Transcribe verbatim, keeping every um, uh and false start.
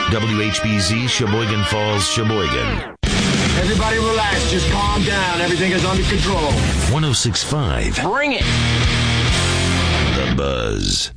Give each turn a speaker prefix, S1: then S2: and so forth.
S1: W H B Z, Sheboygan Falls, Sheboygan.
S2: Everybody relax. Just calm down. Everything is under control.
S1: one oh six point five.
S2: Bring it.
S1: The Buzz.